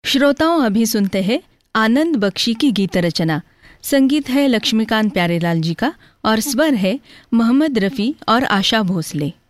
श्रोताओं, अभी सुनते हैं आनंद बख्शी की गीत रचना। संगीत है लक्ष्मीकांत प्यारेलाल जी का और स्वर है मोहम्मद रफ़ी और आशा भोसले।